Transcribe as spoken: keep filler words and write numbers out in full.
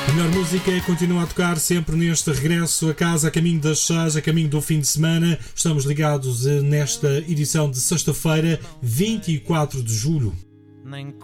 A melhor música continua a tocar sempre neste regresso a casa, a caminho das seis, a caminho do fim de semana. Estamos ligados nesta edição de sexta-feira, vinte e quatro de julho.